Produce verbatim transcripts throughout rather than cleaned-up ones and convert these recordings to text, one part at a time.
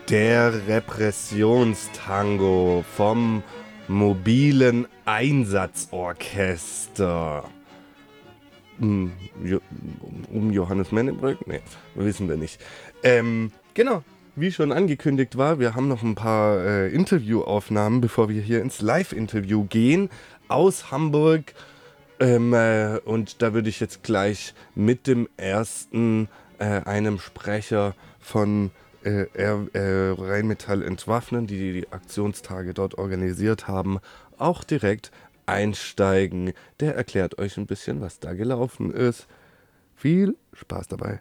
Der Repressionstango vom mobilen Einsatzorchester. Um Johannes Mennebrück? Nee, wissen wir nicht. Ähm, genau, wie schon angekündigt war, wir haben noch ein paar äh, Interviewaufnahmen, bevor wir hier ins Live-Interview gehen, aus Hamburg. Ähm, äh, und da würde ich jetzt gleich mit dem ersten, äh, einem Sprecher von äh, äh, Rheinmetall entwaffnen, die die Aktionstage dort organisiert haben, auch direkt einsteigen. Der erklärt euch ein bisschen, was da gelaufen ist. Viel Spaß dabei.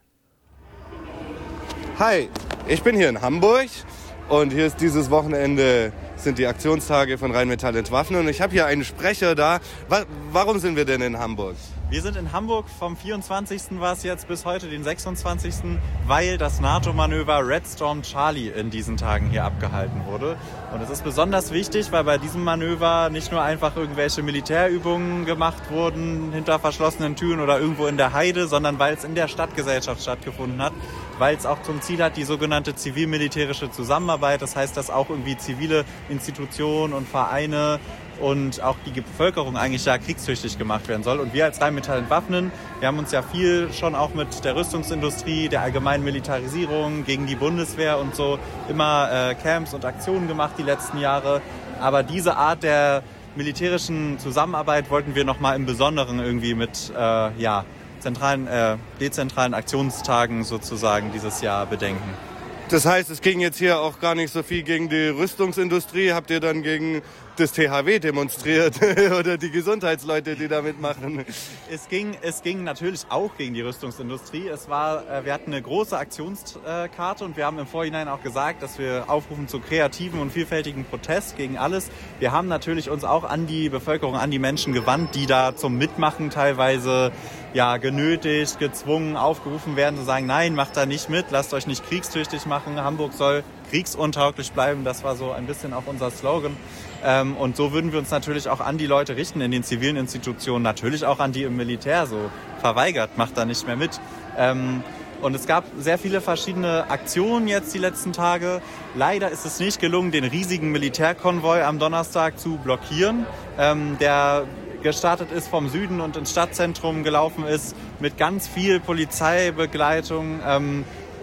Hi, ich bin hier in Hamburg und hier ist dieses Wochenende sind die Aktionstage von Rheinmetall entwaffnen und ich habe hier einen Sprecher da. Wa- warum sind wir denn in Hamburg? Wir sind in Hamburg vom vierundzwanzigsten war es jetzt bis heute den sechsundzwanzigsten weil das NATO-Manöver Red Storm Charlie in diesen Tagen hier abgehalten wurde. Und es ist besonders wichtig, weil bei diesem Manöver nicht nur einfach irgendwelche Militärübungen gemacht wurden hinter verschlossenen Türen oder irgendwo in der Heide, sondern weil es in der Stadtgesellschaft stattgefunden hat, weil es auch zum Ziel hat, die sogenannte zivil-militärische Zusammenarbeit. Das heißt, dass auch irgendwie zivile Institutionen und Vereine und auch die Bevölkerung eigentlich ja kriegstüchtig gemacht werden soll. Und wir als Rheinmetall entwaffnen, wir haben uns ja viel schon auch mit der Rüstungsindustrie, der allgemeinen Militarisierung, gegen die Bundeswehr und so immer äh, Camps und Aktionen gemacht die letzten Jahre. Aber diese Art der militärischen Zusammenarbeit wollten wir nochmal im Besonderen irgendwie mit äh, ja, zentralen, äh, dezentralen Aktionstagen sozusagen dieses Jahr bedenken. Das heißt, es ging jetzt hier auch gar nicht so viel gegen die Rüstungsindustrie. Habt ihr dann gegen das T H W demonstriert oder die Gesundheitsleute, die da mitmachen? Es ging, es ging natürlich auch gegen die Rüstungsindustrie. Es war, wir hatten eine große Aktionskarte und wir haben im Vorhinein auch gesagt, dass wir aufrufen zu kreativen und vielfältigen Protest gegen alles. Wir haben natürlich uns auch an die Bevölkerung, an die Menschen gewandt, die da zum Mitmachen teilweise ja, genötigt, gezwungen, aufgerufen werden, zu sagen, nein, macht da nicht mit, lasst euch nicht kriegstüchtig machen, Hamburg soll kriegsuntauglich bleiben, das war so ein bisschen auch unser Slogan. Ähm, und so würden wir uns natürlich auch an die Leute richten in den zivilen Institutionen, natürlich auch an die im Militär, so verweigert, macht da nicht mehr mit. Ähm, und es gab sehr viele verschiedene Aktionen jetzt die letzten Tage. Leider ist es nicht gelungen, den riesigen Militärkonvoi am Donnerstag zu blockieren, ähm, der gestartet ist vom Süden und ins Stadtzentrum gelaufen ist mit ganz viel Polizeibegleitung ähm,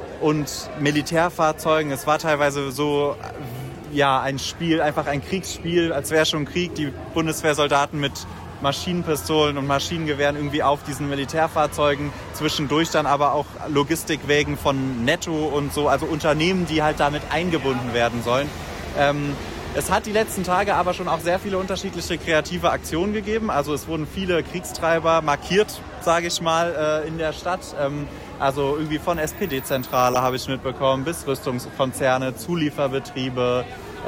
und Militärfahrzeugen. Es war teilweise so ja ein Spiel, einfach ein Kriegsspiel, als wäre schon Krieg. Die Bundeswehrsoldaten mit Maschinenpistolen und Maschinengewehren irgendwie auf diesen Militärfahrzeugen. Zwischendurch dann aber auch Logistikwägen von Netto und so, also Unternehmen, die halt damit eingebunden werden sollen. Ähm, Es hat die letzten Tage aber schon auch sehr viele unterschiedliche kreative Aktionen gegeben. Also es wurden viele Kriegstreiber markiert, sage ich mal, in der Stadt. Also irgendwie von S P D-Zentrale habe ich mitbekommen, bis Rüstungskonzerne, Zulieferbetriebe,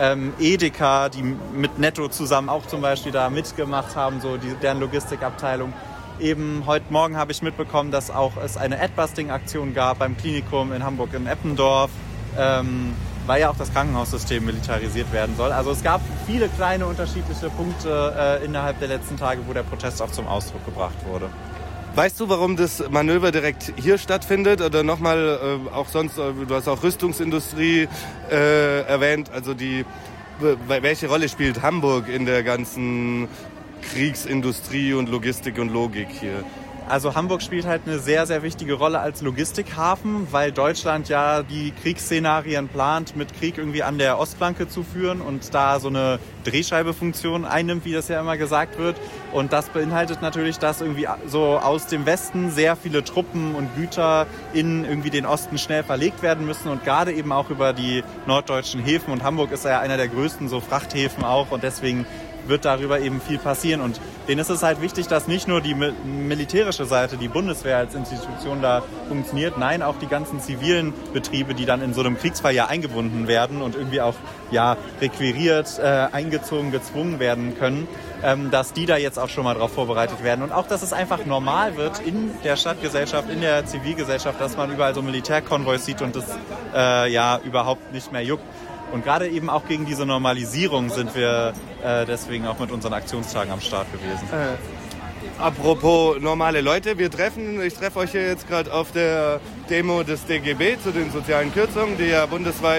Edeka, die mit Netto zusammen auch zum Beispiel da mitgemacht haben, so die, deren Logistikabteilung. Eben heute Morgen habe ich mitbekommen, dass auch es eine Adbusting-Aktion gab beim Klinikum in Hamburg in Eppendorf. Ähm, weil ja auch das Krankenhaussystem militarisiert werden soll. Also es gab viele kleine unterschiedliche Punkte äh, innerhalb der letzten Tage, wo der Protest auch zum Ausdruck gebracht wurde. Weißt du, warum das Manöver direkt hier stattfindet? Oder nochmal, äh, auch sonst, äh, du hast auch Rüstungsindustrie äh, erwähnt. Also die, welche Rolle spielt Hamburg in der ganzen Kriegsindustrie und Logistik und Logik hier? Also Hamburg spielt halt eine sehr, sehr wichtige Rolle als Logistikhafen, weil Deutschland ja die Kriegsszenarien plant, mit Krieg irgendwie an der Ostflanke zu führen und da so eine Drehscheibefunktion einnimmt, wie das ja immer gesagt wird. Und das beinhaltet natürlich, dass irgendwie so aus dem Westen sehr viele Truppen und Güter in irgendwie den Osten schnell verlegt werden müssen und gerade eben auch über die norddeutschen Häfen. Und Hamburg ist ja einer der größten so Frachthäfen auch und deswegen wird darüber eben viel passieren. Und denen ist es halt wichtig, dass nicht nur die militärische Seite, die Bundeswehr als Institution da funktioniert, nein, auch die ganzen zivilen Betriebe, die dann in so einem Kriegsfall ja eingebunden werden und irgendwie auch ja requiriert, äh, eingezogen, gezwungen werden können, ähm, dass die da jetzt auch schon mal drauf vorbereitet werden. Und auch, dass es einfach normal wird in der Stadtgesellschaft, in der Zivilgesellschaft, dass man überall so Militärkonvois sieht und das äh, ja überhaupt nicht mehr juckt. Und gerade eben auch gegen diese Normalisierung sind wir äh, deswegen auch mit unseren Aktionstagen am Start gewesen. Äh, apropos normale Leute, wir treffen, ich treffe euch hier jetzt gerade auf der Demo des D G B zu den sozialen Kürzungen, die ja bundesweit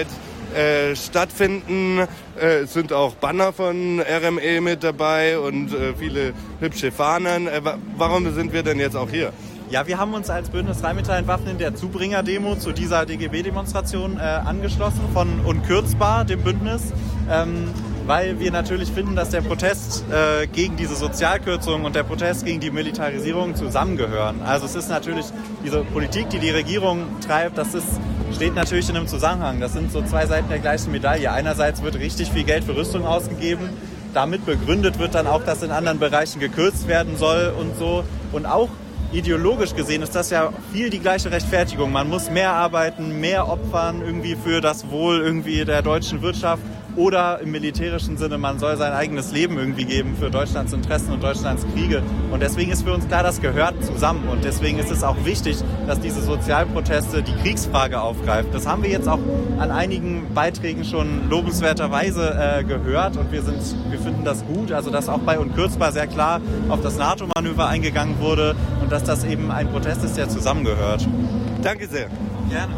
äh, stattfinden. Äh, es sind auch Banner von R M E mit dabei und äh, viele hübsche Fahnen. Äh, wa- warum sind wir denn jetzt auch hier? Ja, wir haben uns als Bündnis Rheinmetall Entwaffnen der Zubringer-Demo zu dieser D G B-Demonstration äh, angeschlossen von Unkürzbar, dem Bündnis, ähm, weil wir natürlich finden, dass der Protest äh, gegen diese Sozialkürzungen und der Protest gegen die Militarisierung zusammengehören. Also es ist natürlich diese Politik, die die Regierung treibt, das ist, steht natürlich in einem Zusammenhang. Das sind so zwei Seiten der gleichen Medaille. Einerseits wird richtig viel Geld für Rüstung ausgegeben. Damit begründet wird dann auch, dass in anderen Bereichen gekürzt werden soll und so. Und auch ideologisch gesehen ist das ja viel die gleiche Rechtfertigung. Man muss mehr arbeiten, mehr opfern irgendwie für das Wohl irgendwie der deutschen Wirtschaft oder im militärischen Sinne, man soll sein eigenes Leben irgendwie geben für Deutschlands Interessen und Deutschlands Kriege. Und deswegen ist für uns klar, das gehört zusammen. Und deswegen ist es auch wichtig, dass diese Sozialproteste die Kriegsfrage aufgreifen. Das haben wir jetzt auch an einigen Beiträgen schon lobenswerterweise äh, gehört und wir, sind, wir finden das gut. Also dass auch bei Unkürzbar sehr klar auf das NATO-Manöver eingegangen wurde und dass das eben ein Protest ist, der zusammengehört. Danke sehr. Gerne.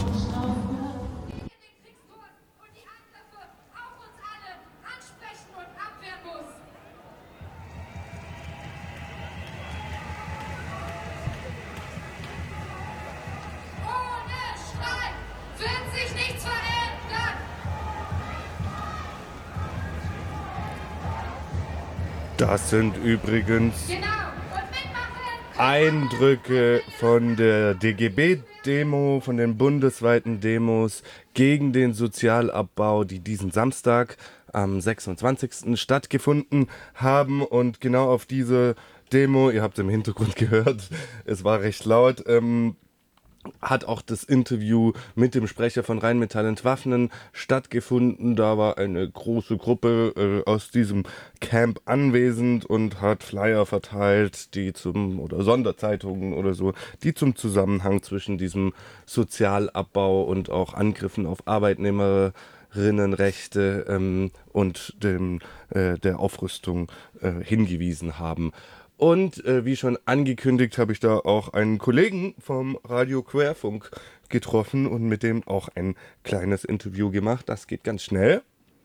Das sind übrigens Eindrücke von der D G B-Demo, von den bundesweiten Demos gegen den Sozialabbau, die diesen Samstag am sechsundzwanzigsten stattgefunden haben. Und genau auf diese Demo, ihr habt es im Hintergrund gehört, es war recht laut, ähm, hat auch das Interview mit dem Sprecher von Rheinmetall Entwaffnen stattgefunden. Da war eine große Gruppe äh, aus diesem Camp anwesend und hat Flyer verteilt, die zum, oder Sonderzeitungen oder so, die zum Zusammenhang zwischen diesem Sozialabbau und auch Angriffen auf Arbeitnehmerinnenrechte ähm, und dem, äh, der Aufrüstung äh, hingewiesen haben. Und äh, wie schon angekündigt, habe ich da auch einen Kollegen vom Radio Querfunk getroffen und mit dem auch ein kleines Interview gemacht. Das geht ganz schnell.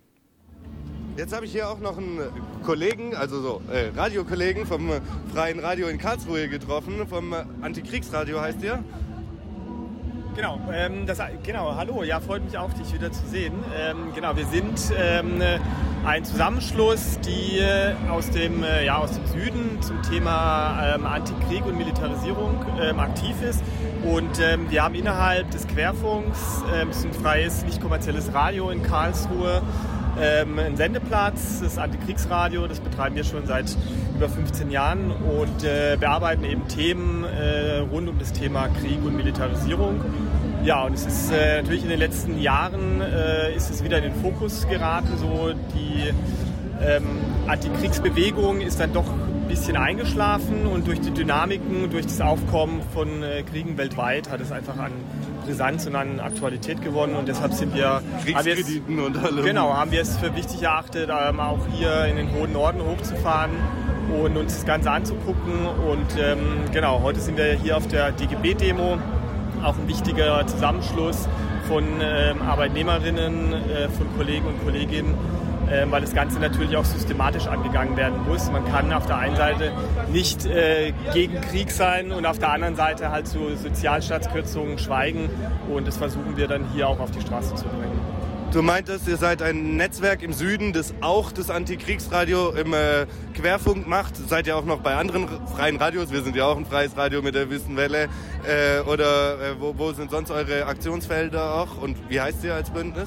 Jetzt habe ich hier auch noch einen Kollegen, also so äh, Radiokollegen vom äh, Freien Radio in Karlsruhe getroffen, vom äh, Antikriegsradio heißt ihr. Genau, ähm, das, genau, hallo, ja, freut mich auch, dich wieder zu sehen. Ähm, genau, wir sind ähm, ein Zusammenschluss, die äh, aus, dem, äh, ja, aus dem Süden zum Thema ähm, Antikrieg und Militarisierung ähm, aktiv ist. Und ähm, wir haben innerhalb des Querfunks, ähm, das ist ein freies, nicht kommerzielles Radio in Karlsruhe, ähm, einen Sendeplatz, das Antikriegsradio, das betreiben wir schon seit über fünfzehn Jahren und äh, bearbeiten eben Themen äh, rund um das Thema Krieg und Militarisierung. Ja, und es ist äh, natürlich in den letzten Jahren äh, ist es wieder in den Fokus geraten. So die ähm, Antikriegsbewegung ist dann doch ein bisschen eingeschlafen und durch die Dynamiken, durch das Aufkommen von äh, Kriegen weltweit hat es einfach an Brisanz und an Aktualität gewonnen und deshalb sind wir Kriegskrediten und allem. Genau, haben wir es für wichtig erachtet, ähm, auch hier in den hohen Norden hochzufahren und uns das Ganze anzugucken. Und ähm, genau, heute sind wir hier auf der D G B-Demo, auch ein wichtiger Zusammenschluss von ähm, Arbeitnehmerinnen, äh, von Kollegen und Kolleginnen, äh, weil das Ganze natürlich auch systematisch angegangen werden muss. Man kann auf der einen Seite nicht äh, gegen Krieg sein und auf der anderen Seite halt zu Sozialstaatskürzungen schweigen und das versuchen wir dann hier auch auf die Straße zu bringen. Du meintest, ihr seid ein Netzwerk im Süden, das auch das Antikriegsradio im äh, Querfunk macht. Seid ihr auch noch bei anderen freien Radios? Wir sind ja auch ein freies Radio mit der Wüstenwelle. Äh, oder äh, wo, wo sind sonst eure Aktionsfelder auch? Und wie heißt ihr als Bündnis?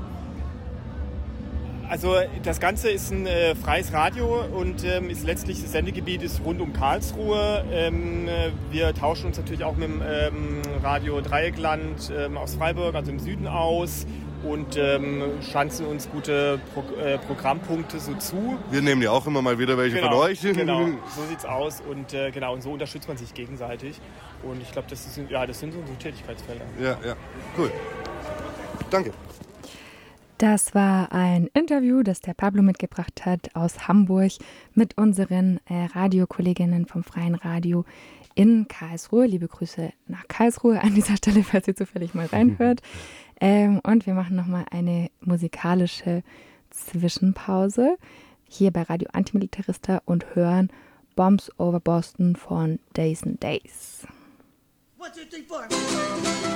Also das Ganze ist ein äh, freies Radio und ähm, ist letztlich das Sendegebiet ist rund um Karlsruhe. Ähm, wir tauschen uns natürlich auch mit dem ähm, Radio Dreieckland ähm, aus Freiburg, also im Süden aus. Und ähm, schanzen uns gute Pro- äh, Programmpunkte so zu. Wir nehmen ja auch immer mal wieder welche genau, von euch. Genau, so sieht's aus und äh, genau und so unterstützt man sich gegenseitig. Und ich glaube, das ist ja, das sind so unsere Tätigkeitsfelder. Ja, ja, cool. Danke. Das war ein Interview, das der Pablo mitgebracht hat aus Hamburg mit unseren äh, Radiokolleginnen vom Freien Radio in Karlsruhe. Liebe Grüße nach Karlsruhe an dieser Stelle, falls ihr zufällig mal reinhört. Ähm, und wir machen nochmal eine musikalische Zwischenpause hier bei Radio Antimilitarista und hören Bombs Over Boston von Days and Days. One, two, three, four.